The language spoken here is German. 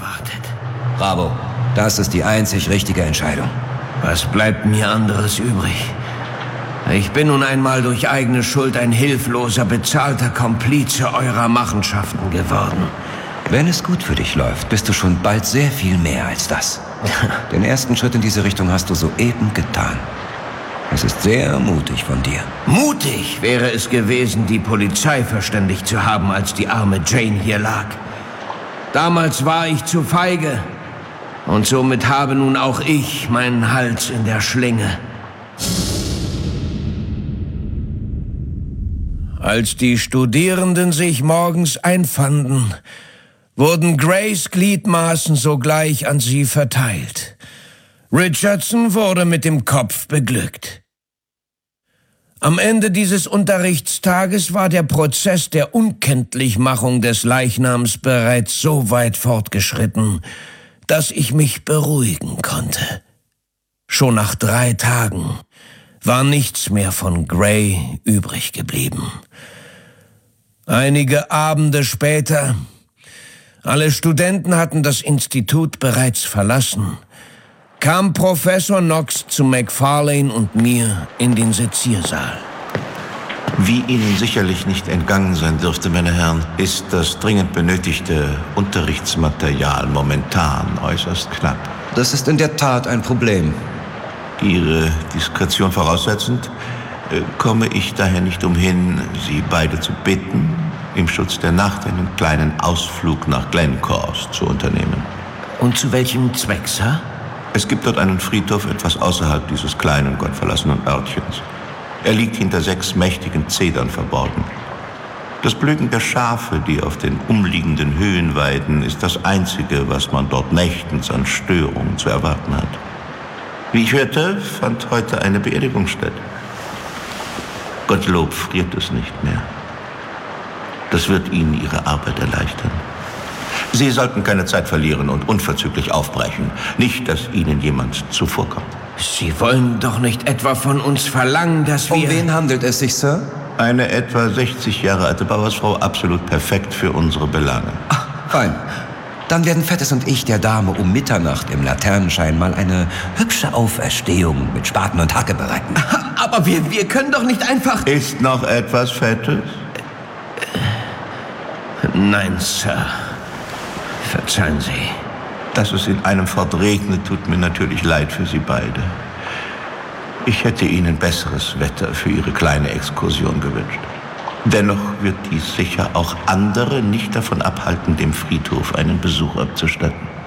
erwartet. Bravo, das ist die einzig richtige Entscheidung. Was bleibt mir anderes übrig? Ich bin nun einmal durch eigene Schuld ein hilfloser, bezahlter Komplize eurer Machenschaften geworden. Wenn es gut für dich läuft, bist du schon bald sehr viel mehr als das. Den ersten Schritt in diese Richtung hast du soeben getan. Es ist sehr mutig von dir. Mutig wäre es gewesen, die Polizei verständigt zu haben, als die arme Jane hier lag. Damals war ich zu feige. Und somit habe nun auch ich meinen Hals in der Schlinge. Als die Studierenden sich morgens einfanden, wurden Grays Gliedmaßen sogleich an sie verteilt. Richardson wurde mit dem Kopf beglückt. Am Ende dieses Unterrichtstages war der Prozess der Unkenntlichmachung des Leichnams bereits so weit fortgeschritten, dass ich mich beruhigen konnte. Schon nach 3 Tagen war nichts mehr von Gray übrig geblieben. Einige Abende später, alle Studenten hatten das Institut bereits verlassen, kam Professor Knox zu McFarlane und mir in den Seziersaal. Wie Ihnen sicherlich nicht entgangen sein dürfte, meine Herren, ist das dringend benötigte Unterrichtsmaterial momentan äußerst knapp. Das ist in der Tat ein Problem. Ihre Diskretion voraussetzend, komme ich daher nicht umhin, Sie beide zu bitten, im Schutz der Nacht einen kleinen Ausflug nach Glencorse zu unternehmen. Und zu welchem Zweck, Sir? Es gibt dort einen Friedhof etwas außerhalb dieses kleinen, gottverlassenen Örtchens. Er liegt hinter 6 mächtigen Zedern verborgen. Das Blöken der Schafe, die auf den umliegenden Höhen weiden, ist das Einzige, was man dort nächtens an Störungen zu erwarten hat. Wie ich hörte, fand heute eine Beerdigung statt. Gottlob friert es nicht mehr. Das wird Ihnen Ihre Arbeit erleichtern. Sie sollten keine Zeit verlieren und unverzüglich aufbrechen. Nicht, dass Ihnen jemand zuvorkommt. Sie wollen doch nicht etwa von uns verlangen, dass wir... Um wen handelt es sich, Sir? Eine etwa 60 Jahre alte Bauersfrau, absolut perfekt für unsere Belange. Ach, fein. Dann werden Fettes und ich der Dame um Mitternacht im Laternenschein mal eine hübsche Auferstehung mit Spaten und Hacke bereiten. Aber wir können doch nicht einfach... Ist noch etwas Fettes? Nein, Sir. Verzeihen Sie. Dass es in einem Fort regnet, tut mir natürlich leid für Sie beide. Ich hätte Ihnen besseres Wetter für Ihre kleine Exkursion gewünscht. Dennoch wird dies sicher auch andere nicht davon abhalten, dem Friedhof einen Besuch abzustatten.